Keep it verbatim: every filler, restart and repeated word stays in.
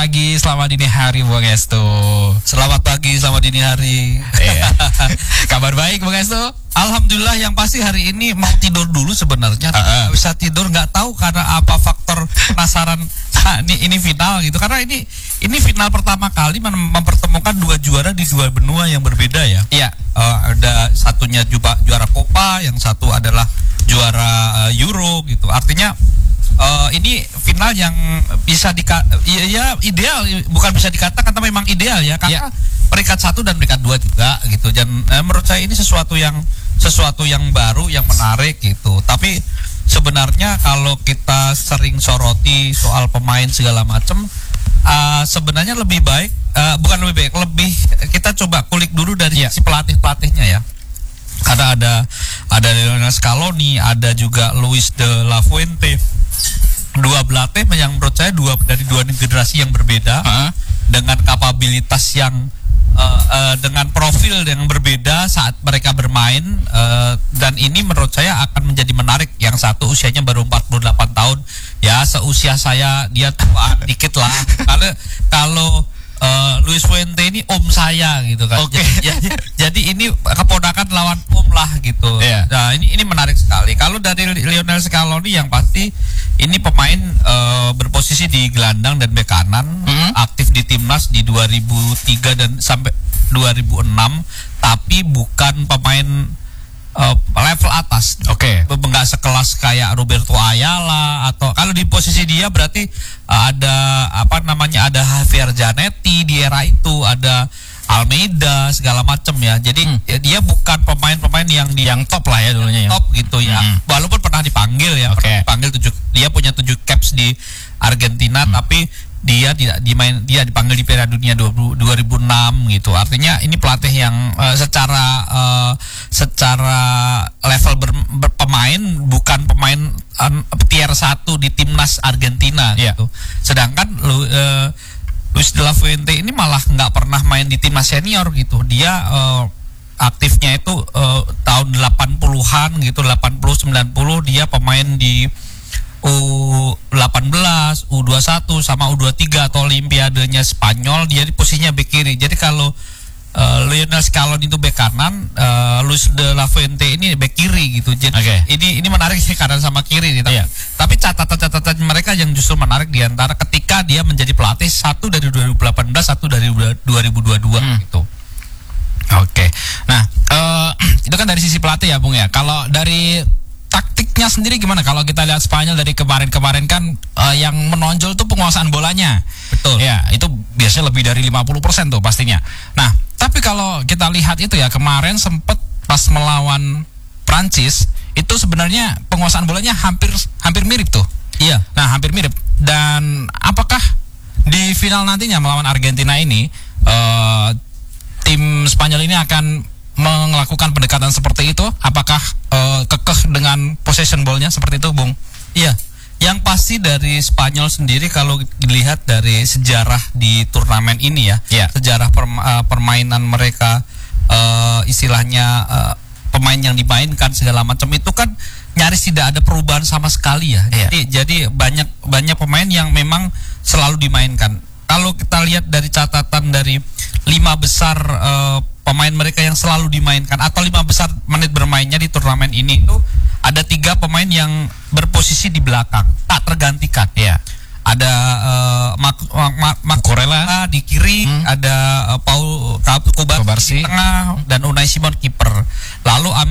Pagi, selamat dini hari Bung Estu. Selamat pagi, selamat dini hari. Iya. Kabar baik Bung Estu? Alhamdulillah, yang pasti hari ini mau tidur dulu sebenarnya. Uh -uh. Bisa tidur, nggak tahu karena apa faktor penasaran. Nah, ini ini final gitu. Karena ini ini final pertama kali mem mempertemukan dua juara di dua benua yang berbeda ya. Iya. Uh, ada satunya juga juara Copa, yang satu adalah juara uh, Euro gitu. Artinya Uh, ini final yang bisa dika ya, ya ideal, bukan bisa dikatakan tapi memang ideal ya, karena ya. Peringkat satu dan peringkat dua juga gitu. Dan eh, menurut saya ini sesuatu yang sesuatu yang baru, yang menarik gitu. Tapi sebenarnya kalau kita sering soroti soal pemain segala macam, uh, sebenarnya lebih baik uh, bukan lebih baik, lebih kita coba kulik dulu dari ya. si pelatih pelatihnya ya. Karena ada ada Lionel Scaloni, ada juga Luis de la Fuente. Dua pelatih yang menurut saya dua dari dua generasi yang berbeda, uh-huh. dengan kapabilitas yang uh, uh, dengan profil yang berbeda saat mereka bermain, uh, dan ini menurut saya akan menjadi menarik. Yang satu usianya baru empat puluh delapan tahun, ya seusia saya, dia tuaan dikit lah. Kalau kalau Uh, Luis Fuente ini om saya gitu kan. Okay. Jadi, jadi ini keponakan lawan om lah gitu. Yeah. Nah ini ini menarik sekali. Kalau dari Lionel Scaloni yang pasti ini pemain uh, berposisi di gelandang dan bek kanan, mm-hmm. aktif di timnas di dua ribu tiga dan sampai dua ribu enam, tapi bukan pemain Uh, level atas. Oke. Okay. Enggak sekelas kayak Roberto Ayala, atau kalau di posisi dia berarti uh, ada apa namanya, ada Javier Zanetti di era itu, ada Almeida segala macam ya. Jadi hmm. ya, dia bukan pemain-pemain yang di yang top lah ya dulunya ya. Top gitu ya. Hmm. Walaupun pernah dipanggil ya, okay. pernah dipanggil tujuh, dia punya tujuh caps di Argentina, hmm. tapi dia tidak dimain, dia dipanggil di Piala Dunia dua ribu enam gitu. Artinya ini pelatih yang uh, secara uh, secara level ber, berpemain bukan pemain uh, tier satu di timnas Argentina, yeah. gitu. Sedangkan uh, Luis de la Fuente ini malah nggak pernah main di timnas senior gitu. Dia uh, aktifnya itu uh, tahun delapan puluhan gitu, delapan puluh sembilan puluh dia pemain di U delapan belas, U dua puluh satu sama U dua puluh tiga atau Olimpiadenya Spanyol, dia di posisinya bek kiri. Jadi kalau uh, Lionel Scaloni itu bek kanan, uh, Luis de la Fuente ini bek kiri gitu. Jadi okay. ini ini menarik sih, kanan sama kiri nih. Tapi, yeah. tapi catatan-catatan mereka yang justru menarik diantara ketika dia menjadi pelatih, satu dari dua ribu delapan belas, satu dari dua ribu dua puluh dua hmm. gitu. Oke. Okay. Nah, uh, itu kan dari sisi pelatih ya, Bung ya. Kalau dari taktiknya sendiri gimana? Kalau kita lihat Spanyol dari kemarin-kemarin kan uh, yang menonjol tuh penguasaan bolanya. Betul. Ya, itu biasanya lebih dari lima puluh persen tuh pastinya. Nah, tapi kalau kita lihat itu ya, kemarin sempat pas melawan Prancis itu sebenarnya penguasaan bolanya hampir hampir mirip tuh. Iya. Nah, hampir mirip. Dan apakah di final nantinya melawan Argentina ini uh, tim Spanyol ini akan melakukan pendekatan seperti itu? Apakah uh, kekeh dengan possession ball-nya seperti itu, Bung? Iya, yang pasti dari Spanyol sendiri kalau dilihat dari sejarah di turnamen ini ya, yeah. sejarah perma uh, permainan mereka, uh, istilahnya uh, pemain yang dimainkan segala macam itu kan nyaris tidak ada perubahan sama sekali ya. Yeah. Jadi jadi banyak banyak pemain yang memang selalu dimainkan. Kalau kita lihat dari catatan dari lima besar uh, pemain mereka yang selalu dimainkan atau lima besar menit bermainnya di turnamen ini itu ada tiga pemain yang berposisi di belakang tak tergantikan ya. Ada uh, Mak Mak Mak Corella di kiri, hmm. ada uh, Paul Kubarsi di tengah, dan Unai Simon kiper. Lalu